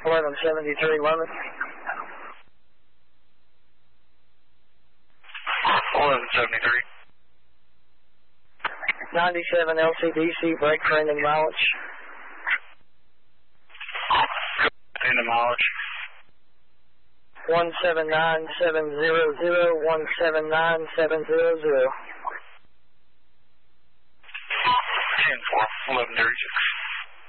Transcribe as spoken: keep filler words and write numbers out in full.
eleven seventy-three London. eleven seventy-three. ninety-seven L C D C, brake train and mileage. And the mileage. one seven nine seven zero zero, one seven nine seven zero zero. ten four, eleven thirty-six.